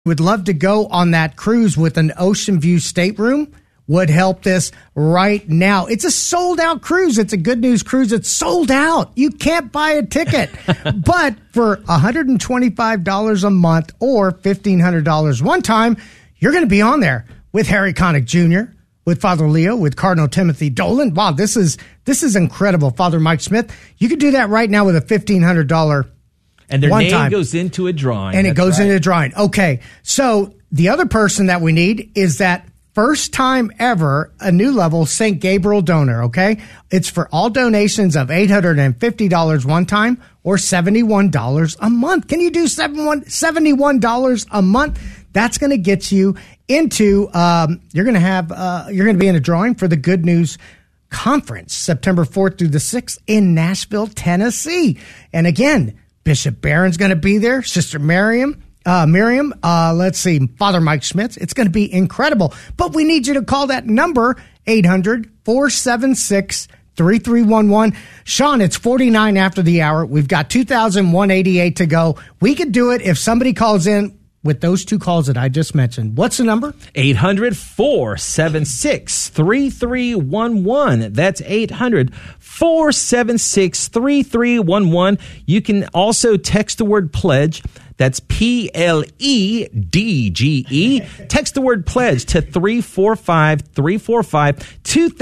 would love to go on that cruise with an ocean view stateroom, would help this right now. It's a sold-out cruise. It's a Good News cruise. It's sold out. You can't buy a ticket. But for $125 a month or $1,500 one time, you're going to be on there with Harry Connick Jr., with Father Leo, with Cardinal Timothy Dolan. Wow, this is incredible. Father Mike Smith, you could do that right now with a $1,500 and their one name time. Goes into a drawing. And it goes into a drawing. Okay, so the other person that we need is that first time ever, a new level St. Gabriel donor, okay? It's for all donations of $850 one time or $71 a month. Can you do $71 a month? That's going to get you into, you're going to be in a drawing for the Good News Conference, September 4th through the 6th in Nashville, Tennessee. And again, Bishop Barron's going to be there, Sister Miriam, let's see, Father Mike Smith. It's going to be incredible. But we need you to call that number, 800-476-3311. Sean, it's 49 after the hour. We've got 2,188 to go. We could do it if somebody calls in with those two calls that I just mentioned. What's the number? 800-476-3311. That's 800-476-3311. You can also text the word pledge. That's PLEDGE. Text the word pledge to 345-345.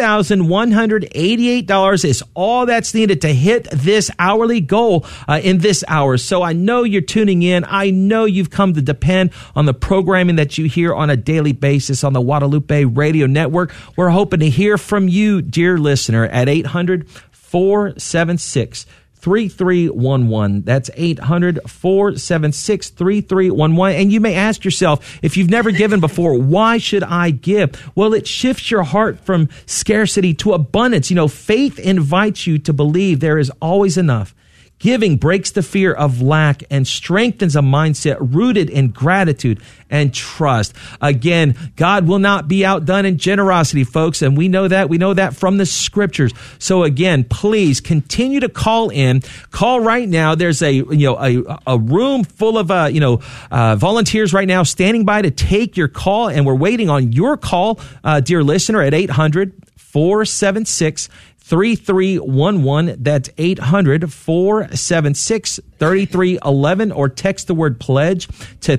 $2,188 is all that's needed to hit this hourly goal in this hour. So I know you're tuning in. I know you've come to depend on the programming that you hear on a daily basis on the Guadalupe Radio Network. We're hoping to hear from you, dear listener, at 800-476-3311. That's 800-476-3311. And you may ask yourself, if you've never given before, why should I give? Well, it shifts your heart from scarcity to abundance. You know, faith invites you to believe there is always enough. Giving breaks the fear of lack and strengthens a mindset rooted in gratitude and trust. Again, God will not be outdone in generosity, folks, and we know that. We know that from the scriptures. So again, please continue to call in. Call right now. There's a room full of volunteers right now standing by to take your call, and we're waiting on your call, dear listener, at 800-476-3311. That's 800-476-3311, or text the word pledge to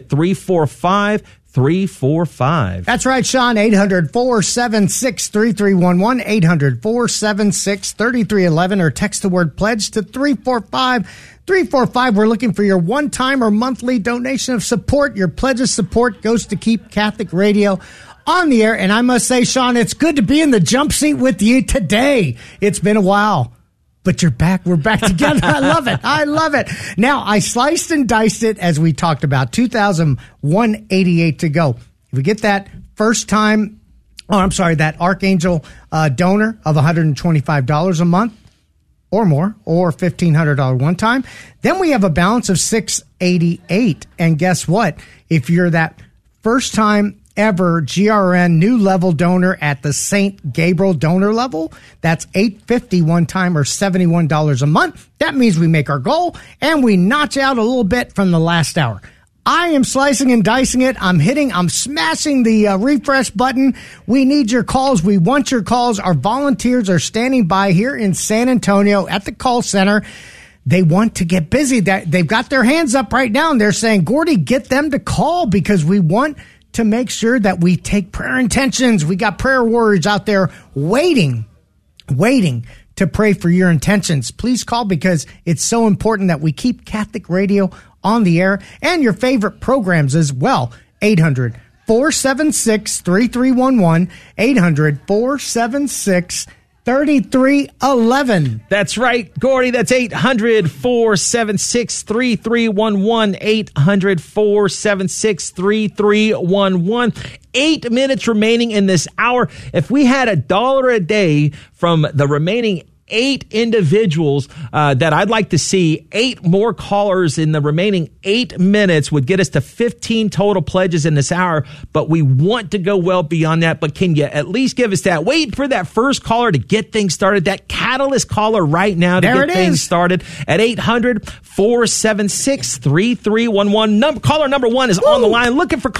345-345. That's right, Sean. 800-476-3311, 800-476-3311, or text the word pledge to 345-345. We're looking for your one-time or monthly donation of support. Your pledge of support goes to keep Catholic Radio on the air. And I must say, Sean, it's good to be in the jump seat with you today. It's been a while, but you're back. We're back together. I love it. I love it. Now, I sliced and diced it as we talked about. 2,188 to go. If we get that that Archangel donor of $125 a month or more, or $1,500 one time, then we have a balance of $688. And guess what? If you're that first time ever GRN new level donor at the St. Gabriel donor level, that's $850 one time or $71 a month. That means we make our goal and we notch out a little bit from the last hour. I am slicing and dicing it. I'm smashing the refresh button. We need your calls. We want your calls. Our volunteers are standing by here in San Antonio at the call center. They want to get busy. They've got their hands up right now, and they're saying, Gordy, get them to call, because we want to make sure that we take prayer intentions. We got prayer warriors out there waiting to pray for your intentions. Please call, because it's so important that we keep Catholic Radio on the air and your favorite programs as well. 800-476-3311, 800-476-3311. That's right, Gordy. That's 800-476-3311, 800-476-3311. 8 minutes remaining in this hour. If we had $1 a day from the remaining 8 individuals that I'd like to see. 8 more callers in the remaining 8 minutes would get us to 15 total pledges in this hour, but we want to go well beyond that. But can you at least give us that? Wait for that first caller to get things started, that catalyst caller right now to get things started at 800-476-3311. Caller number 1 is on the line looking for